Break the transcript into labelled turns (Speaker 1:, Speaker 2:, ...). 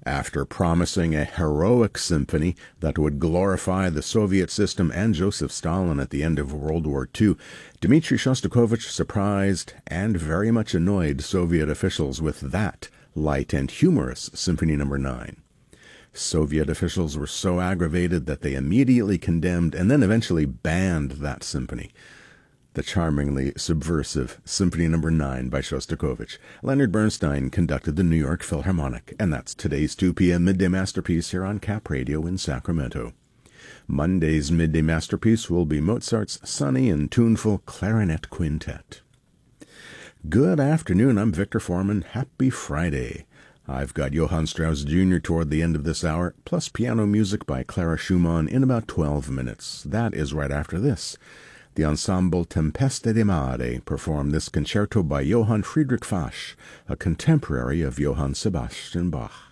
Speaker 1: After promising a heroic symphony that would glorify the Soviet system and Joseph Stalin at the end of World War II, Dmitri Shostakovich surprised and very much annoyed Soviet officials with that light and humorous Symphony No. 9. Soviet officials were so aggravated that they immediately condemned and then eventually banned that symphony. The charmingly subversive Symphony No. 9 by Shostakovich. Leonard Bernstein conducted the New York Philharmonic, and that's today's 2 p.m. Midday Masterpiece here on Cap Radio in Sacramento. Monday's Midday Masterpiece will be Mozart's sunny and tuneful Clarinet Quintet. Good afternoon, I'm Victor Foreman. Happy Friday. I've got Johann Strauss Jr. toward the end of this hour, plus piano music by Clara Schumann in about 12 minutes. That is right after this. The ensemble Tempesta di Mare perform this concerto by Johann Friedrich Fasch, a contemporary of Johann Sebastian Bach.